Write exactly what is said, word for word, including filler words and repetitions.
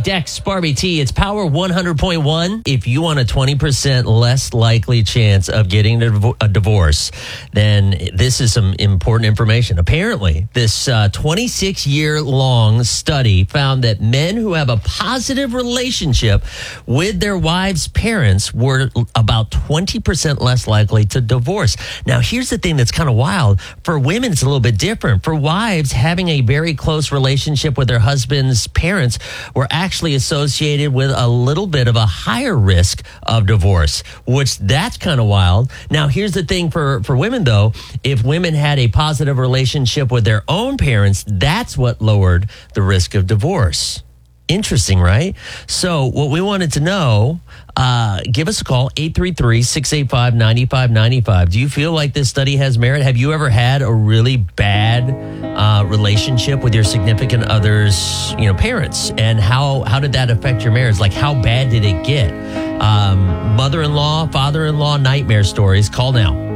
Dex, Barbie T. It's Power one hundred point one. If you want a twenty percent less likely chance of getting a, div- a divorce, then this is some important information. Apparently, this uh, twenty-six year long study found that men who have a positive relationship with their wives' parents were about twenty percent less likely to divorce. Now, here's the thing that's kind of wild. For women, it's a little bit different. For wives, having a very close relationship with their husband's parents were actually associated with a little bit of a higher risk of divorce, which that's kind of wild. Now, here's the thing for, for women, though. If women had a positive relationship with their own parents, that's what lowered the risk of divorce. Interesting, right? So what we wanted to know, uh, give us a call, eight three three, six eight five, nine five nine five. Do you feel like this study has merit? Have you ever had a really bad uh, relationship with your significant other's, you know, parents? And how, how did that affect your marriage? Like, how bad did it get? Um, mother-in-law, father-in-law, nightmare stories. Call now.